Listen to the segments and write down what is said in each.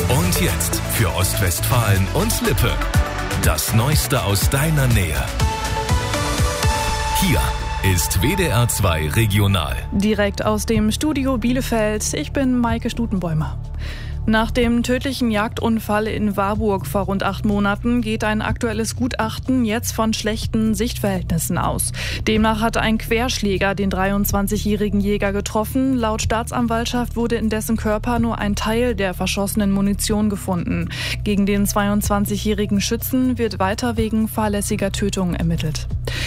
Und jetzt für Ostwestfalen und Lippe. Das Neueste aus deiner Nähe. Hier ist WDR 2 Regional. Direkt aus dem Studio Bielefeld. Ich bin Maike Stutenbäumer. Nach dem tödlichen Jagdunfall in Warburg vor rund 8 Monaten geht ein aktuelles Gutachten jetzt von schlechten Sichtverhältnissen aus. Demnach hat ein Querschläger den 23-jährigen Jäger getroffen. Laut Staatsanwaltschaft wurde in dessen Körper nur ein Teil der verschossenen Munition gefunden. Gegen den 22-jährigen Schützen wird weiter wegen fahrlässiger Tötung ermittelt.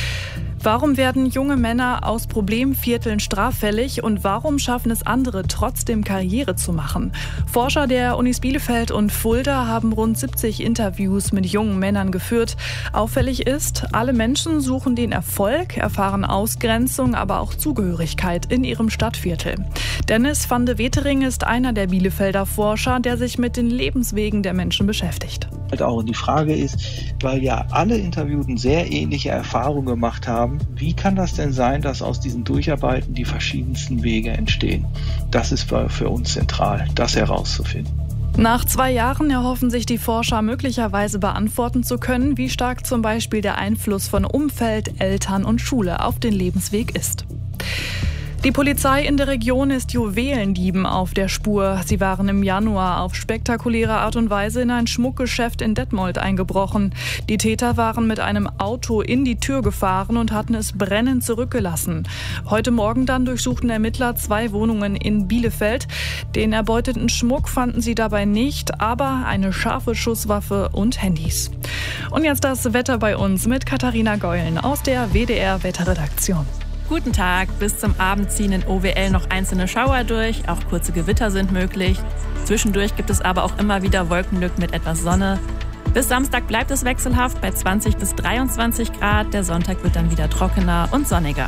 Warum werden junge Männer aus Problemvierteln straffällig und warum schaffen es andere, trotzdem Karriere zu machen? Forscher der Unis Bielefeld und Fulda haben rund 70 Interviews mit jungen Männern geführt. Auffällig ist, alle Menschen suchen den Erfolg, erfahren Ausgrenzung, aber auch Zugehörigkeit in ihrem Stadtviertel. Dennis van de Wetering ist einer der Bielefelder Forscher, der sich mit den Lebenswegen der Menschen beschäftigt. Auch die Frage ist, weil ja alle Interviewten sehr ähnliche Erfahrungen gemacht haben, wie kann das denn sein, dass aus diesen Durcharbeiten die verschiedensten Wege entstehen? Das ist für uns zentral, das herauszufinden. Nach 2 Jahren erhoffen sich die Forscher möglicherweise beantworten zu können, wie stark zum Beispiel der Einfluss von Umfeld, Eltern und Schule auf den Lebensweg ist. Die Polizei in der Region ist Juwelendieben auf der Spur. Sie waren im Januar auf spektakuläre Art und Weise in ein Schmuckgeschäft in Detmold eingebrochen. Die Täter waren mit einem Auto in die Tür gefahren und hatten es brennend zurückgelassen. Heute Morgen dann durchsuchten Ermittler 2 Wohnungen in Bielefeld. Den erbeuteten Schmuck fanden sie dabei nicht, aber eine scharfe Schusswaffe und Handys. Und jetzt das Wetter bei uns mit Katharina Geulen aus der WDR Wetterredaktion. Guten Tag, bis zum Abend ziehen in OWL noch einzelne Schauer durch, auch kurze Gewitter sind möglich. Zwischendurch gibt es aber auch immer wieder Wolkenlücken mit etwas Sonne. Bis Samstag bleibt es wechselhaft bei 20 bis 23 Grad, der Sonntag wird dann wieder trockener und sonniger.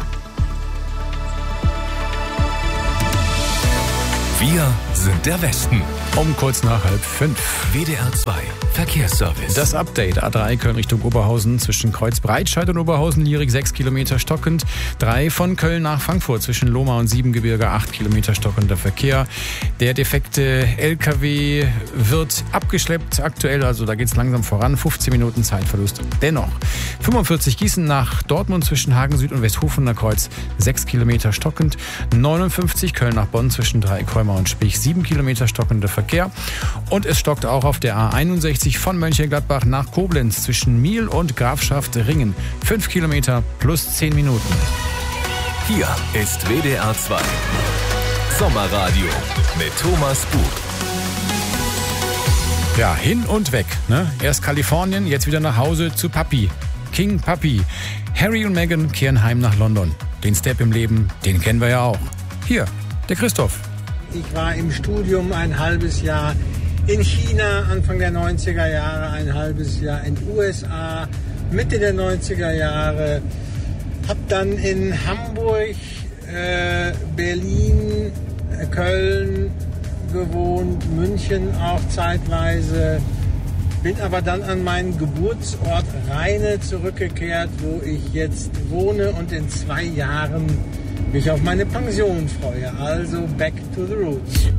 Wir sind der Westen. Um kurz nach 4:30. WDR 2 Verkehrsservice. Das Update: A3 Köln Richtung Oberhausen zwischen Kreuzbreitscheid und Oberhausen-Lierig 6 Kilometer stockend. 3 von Köln nach Frankfurt zwischen Lohmar und Siebengebirge 8 Kilometer stockender Verkehr. Der defekte LKW wird abgeschleppt aktuell, also da geht es langsam voran. 15 Minuten Zeitverlust. Dennoch 45 Gießen nach Dortmund zwischen Hagen Süd und Westhofener Kreuz 6 Kilometer stockend. 59 Köln nach Bonn zwischen Dreikolmar und Spich 7 Kilometer stockender Verkehr. Und es stockt auch auf der A61 von Mönchengladbach nach Koblenz zwischen Miel und Grafschaft Ringen. 5 Kilometer plus 10 Minuten. Hier ist WDR 2 Sommerradio mit Thomas Buch. Ja, hin und weg. Ne? Erst Kalifornien, jetzt wieder nach Hause zu Papi. King Papi. Harry und Meghan kehren heim nach London. Den Step im Leben, den kennen wir ja auch. Hier, der Christoph. Ich war im Studium ein halbes Jahr in China, Anfang der 90er Jahre, ein halbes Jahr in den USA, Mitte der 90er Jahre. Hab dann in Hamburg, Berlin, Köln gewohnt, München auch zeitweise. Bin aber dann an meinen Geburtsort Rheine zurückgekehrt, wo ich jetzt wohne und in 2 Jahren mich auf meine Pension freue. Also back to the roots.